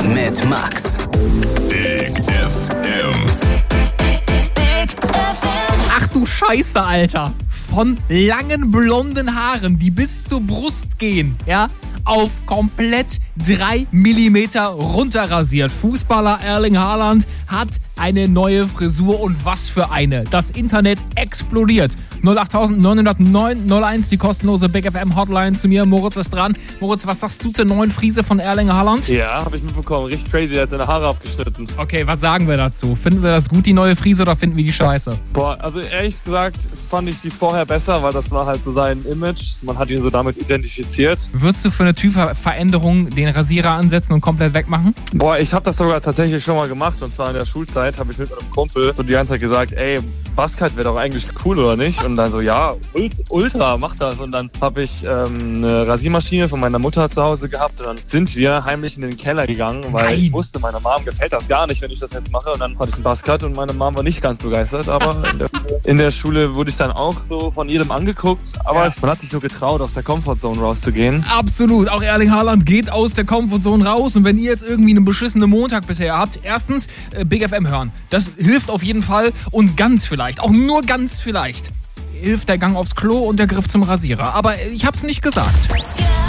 mit Max. Big FM. Big FM. Ach du Scheiße, Alter. Von langen blonden Haaren, die bis zur Brust gehen, ja, auf komplett 3 mm runterrasiert. Fußballer Erling Haaland hat eine neue Frisur und was für eine. Das Internet explodiert. 08909 die kostenlose Big FM Hotline zu mir. Moritz ist dran. Moritz, was sagst du zur neuen Frise von Erling Haaland? Ja, habe ich mitbekommen. Richtig crazy, der hat seine Haare abgeschnitten. Okay, was sagen wir dazu? Finden wir das gut, die neue Frise, oder finden wir die scheiße? Boah, also ehrlich gesagt fand ich die vorher besser, weil das war halt so sein Image. Man hat ihn so damit identifiziert. Würdest du für eine Typveränderung den Rasierer ansetzen und komplett wegmachen? Boah, ich habe das sogar tatsächlich schon mal gemacht. Und zwar in der Schulzeit habe ich mit einem Kumpel so die ganze Zeit gesagt, ey, Buzzcut wäre doch eigentlich cool, oder nicht? Und dann so, ja, ultra, mach das. Und dann habe ich eine Rasiermaschine von meiner Mutter zu Hause gehabt. Und dann sind wir heimlich in den Keller gegangen, weil ich wusste, meiner Mom gefällt das gar nicht, wenn ich das jetzt mache. Und dann hatte ich einen Buzzcut und meine Mom war nicht ganz begeistert. Aber in der Schule wurde ich dann auch so von jedem angeguckt. Aber man hat sich so getraut, aus der Comfortzone rauszugehen. Absolut. Auch Erling Haaland geht aus der Comfortzone raus. Und wenn ihr jetzt irgendwie einen beschissenen Montag bisher habt, erstens Big FM hören. Das hilft auf jeden Fall. Und ganz vielleicht, auch nur ganz vielleicht, hilft der Gang aufs Klo und der Griff zum Rasierer. Aber ich hab's nicht gesagt.